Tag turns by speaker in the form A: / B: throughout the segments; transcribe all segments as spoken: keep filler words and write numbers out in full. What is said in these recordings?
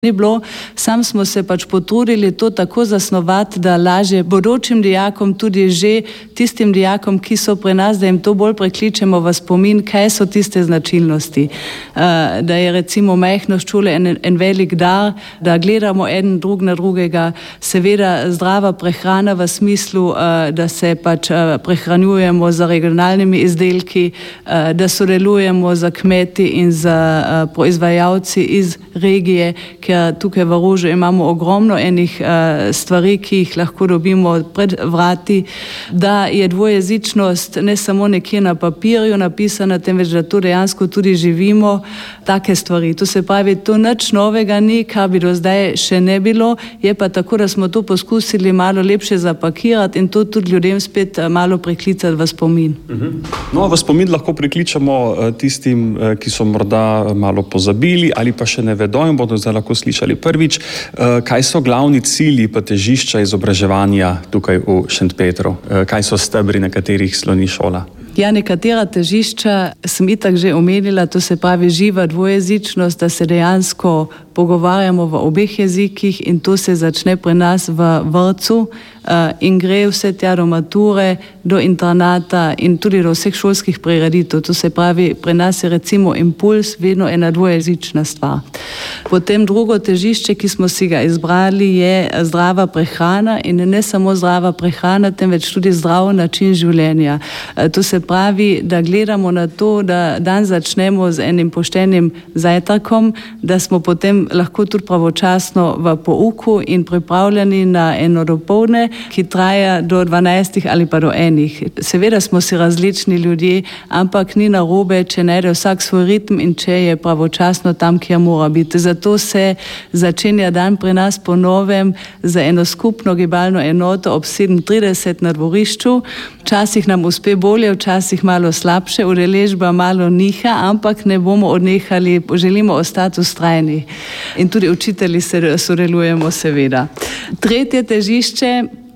A: ni bilo, sam smo se pač potrudili to tako zasnovati, da lažje bodočim dijakom, tudi že tistim dijakom, ki so pri nas, da jim to bolj prekličemo v spomin, kaj so tiste značilnosti. Da je recimo majhnost šole en, en velik dar, da gledamo en drug na drugega, seveda zdrava prehrana v smislu, da se pač prehranjujemo z regionalnimi izdelki, da sodelujemo z kmeti in z proizvajalci iz regije, ker tukaj v Rožu imamo ogromno enih uh, stvari, ki jih lahko dobimo pred vrati, da je dvojezičnost ne samo nekje na papirju napisana, temveč da to dejansko tudi živimo, take stvari. To se pravi, to nič novega ni, kar bi do zdaj še ne bilo, je pa tako, da smo to poskusili malo lepše zapakirati in to tudi ljudem spet malo priklicati v spomin.
B: No, v spomin lahko prikličamo tistim, ki so morda malo pozabili ali pa še ne vedo in bodo zdaj lahko slišali prvič. Kaj so glavni cilji pa težišča izobraževanja tukaj v Šentpetru? Kaj so stebri, na katerih sloni šola?
A: Ja, nekatera težišča sem itak že omenila, to se pravi živa dvojezičnost, da se dejansko pogovarjamo v obeh jezikih in to se začne pri nas v vrtcu in gre vse tja do mature, do internata in tudi do vseh šolskih prireditev. To se pravi, pri nas je recimo impuls vedno ena dvojezična stvar. Potem drugo težišče, ki smo si ga izbrali, je zdrava prehrana in ne samo zdrava prehrana, temveč tudi zdrav način življenja. To se pravi, da gledamo na to, da dan začnemo z enim poštenim zajtrkom, da smo potem lahko tudi pravočasno v pouku in pripravljeni na eno dopoldne, ki traja do dvanajstih ali pa do enih. Seveda smo si različni ljudje, ampak ni narobe, če najde vsak svoj ritem in če je pravočasno tam, kjer mora biti. Zato se začenja dan pri nas po novem za eno skupno gibalno enoto ob sedem trideset na dvorišču. Včasih nam uspe bolje, včasih malo slabše, udeležba malo niha, ampak ne bomo odnehali, želimo ostati vztrajni. In tudi učitelji se sodelujemo seveda. Tretje težišče,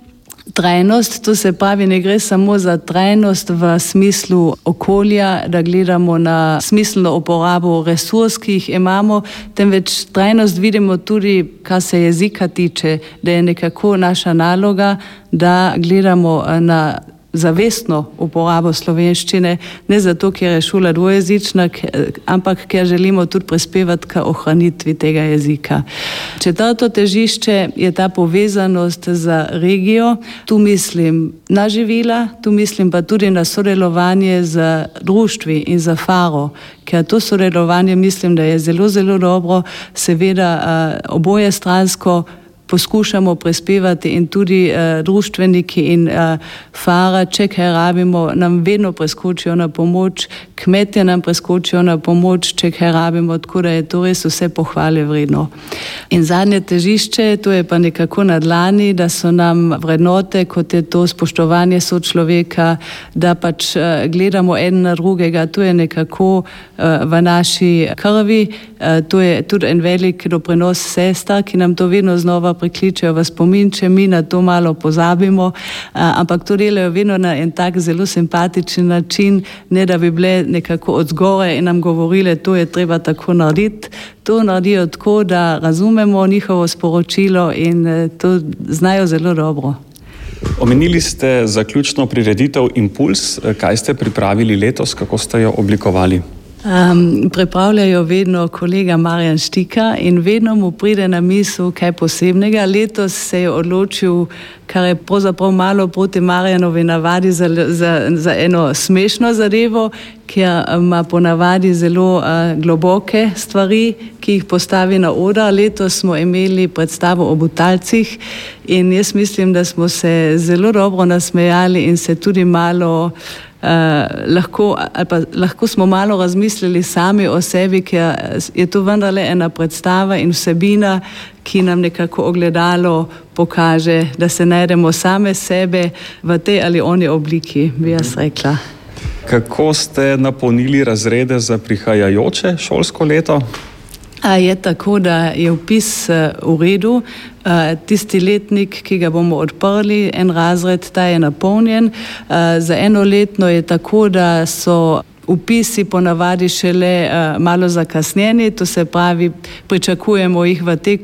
A: trajnost, to se pravi, ne gre samo za trajnost v smislu okolja, da gledamo na smiselno uporabo resurs, ki jih imamo, temveč trajnost vidimo tudi, kar se jezika tiče, da je nekako naša naloga, da gledamo na zavestno uporabo slovenščine, ne zato, ker je šola dvojezična, ampak ker želimo tudi prispevati k ohranitvi tega jezika. Četrto težišče je ta povezanost z regijo. Tu mislim na živila, tu mislim pa tudi na sodelovanje z društvi in z Faro, ker to sodelovanje mislim, da je zelo, zelo dobro, seveda oboje stransko poskušamo prispevati in tudi uh, društveniki in uh, Fara, če kaj rabimo, nam vedno preskočijo na pomoč, kmetje nam preskočijo na pomoč, če kaj rabimo, tako da je to res vse pohvale vredno. In zadnje težišče, to je pa nekako na dlani, da so nam vrednote, kot je to spoštovanje sočloveka, da pač uh, gledamo en na drugega, to je nekako uh, v naši krvi, uh, to je tudi en velik doprinos sestar, ki nam to vedno znova prikličejo v spomin, če mi na to malo pozabimo, ampak to delajo vedno na en tak zelo simpatičen način, ne da bi bile nekako od zgore in nam govorile, to je treba tako narediti. To naredijo tako, da razumemo njihovo sporočilo in to znajo zelo dobro.
B: Omenili ste zaključno prireditev Impuls. Kaj ste pripravili letos, kako ste jo oblikovali?
A: Um, pripravljajo vedno kolega Marjan Štika in vedno mu pride na misel kaj posebnega. Letos se je odločil, kar je pravzaprav malo proti Marjanovi navadi, za, za, za eno smešno zadevo, ker ima po navadi zelo uh, globoke stvari, ki jih postavi na oder. Letos smo imeli predstavo o Butalcih in jaz mislim, da smo se zelo dobro nasmejali in se tudi malo Uh, lahko, ali pa, lahko smo malo razmislili sami o sebi, ker je to vendarle ena predstava in vsebina, ki nam nekako ogledalo pokaže, da se najdemo same sebe v tej ali oni obliki, bi jaz rekla.
B: Kako ste napolnili razrede za prihajajoče šolsko leto?
A: Je tako, da je vpis v redu. Tisti letnik, ki ga bomo odprli, en razred, ta je napolnjen. Za enoletno je tako, da so upisi ponavadi šele uh, malo zakasnjeni, to se pravi, pričakujemo jih v teku